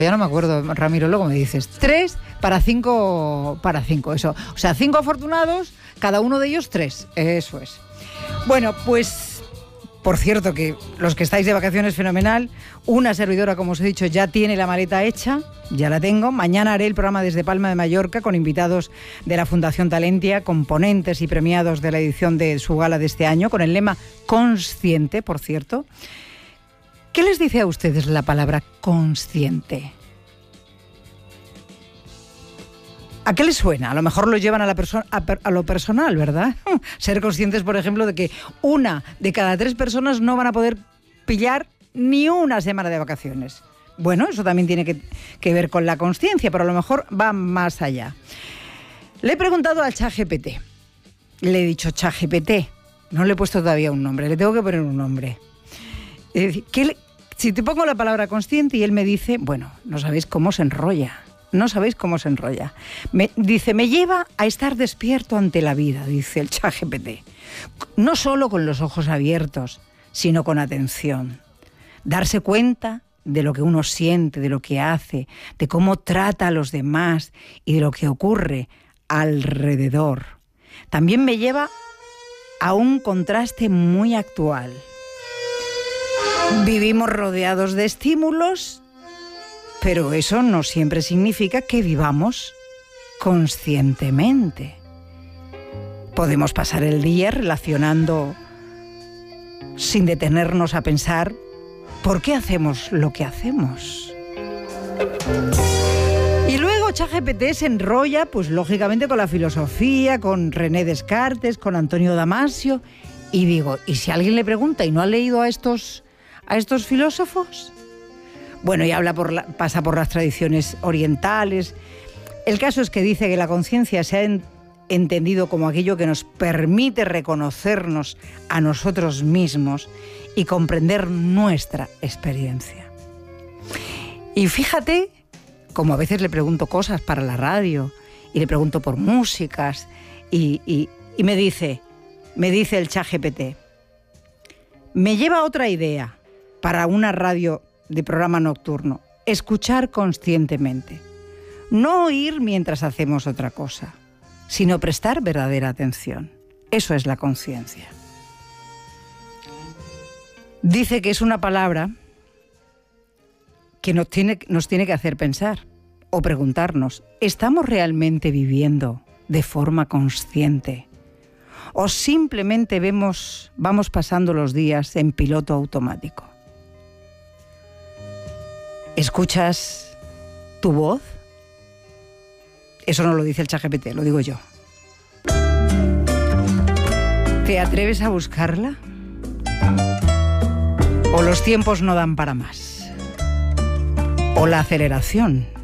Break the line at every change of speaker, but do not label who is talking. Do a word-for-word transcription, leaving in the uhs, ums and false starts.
Ya no me acuerdo, Ramiro, luego me dices. Tres para cinco, para cinco, eso. O sea, cinco afortunados, cada uno de ellos tres. Eso es. Bueno, pues, por cierto, que los que estáis de vacaciones, fenomenal. Una servidora, como os he dicho, ya tiene la maleta hecha, ya la tengo. Mañana haré el programa desde Palma de Mallorca con invitados de la Fundación Talentia, componentes y premiados de la edición de su gala de este año, con el lema Consciente, por cierto. ¿Qué les dice a ustedes la palabra consciente? ¿A qué les suena? A lo mejor lo llevan a, la perso- a, per- a lo personal, ¿verdad? Ser conscientes, por ejemplo, de que una de cada tres personas no van a poder pillar ni una semana de vacaciones. Bueno, eso también tiene que, que ver con la consciencia, pero a lo mejor va más allá. Le he preguntado al ChatGPT. Le he dicho, ChatGPT, no le he puesto todavía un nombre, le tengo que poner un nombre. Es decir, ¿qué le, si te pongo la palabra consciente y él me dice, bueno, no sabéis cómo se enrolla, no sabéis cómo se enrolla. Me, dice, me lleva a estar despierto ante la vida, dice el ChatGPT. No solo con los ojos abiertos, sino con atención. Darse cuenta de lo que uno siente, de lo que hace, de cómo trata a los demás y de lo que ocurre alrededor. También me lleva a un contraste muy actual. Vivimos rodeados de estímulos, pero eso no siempre significa que vivamos conscientemente. Podemos pasar el día relacionando sin detenernos a pensar por qué hacemos lo que hacemos. Y luego ChatGPT se enrolla, pues lógicamente, con la filosofía, con René Descartes, con Antonio Damasio, y digo, ¿y si alguien le pregunta y no ha leído a estos... a estos filósofos? Bueno, y habla por la, pasa por las tradiciones orientales. El caso es que dice que la conciencia se ha en, entendido como aquello que nos permite reconocernos a nosotros mismos y comprender nuestra experiencia. Y fíjate, como a veces le pregunto cosas para la radio y le pregunto por músicas y, y, y me dice, me dice el ChatGPT, me lleva a otra idea para una radio de programa nocturno, escuchar conscientemente. No oír mientras hacemos otra cosa, sino prestar verdadera atención. Eso es la conciencia. Dice que es una palabra que nos tiene, nos tiene que hacer pensar o preguntarnos, ¿estamos realmente viviendo de forma consciente? ¿O simplemente vemos, vamos pasando los días en piloto automático? ¿Escuchas tu voz? Eso no lo dice el ChatGPT, lo digo yo. ¿Te atreves a buscarla? ¿O los tiempos no dan para más? ¿O la aceleración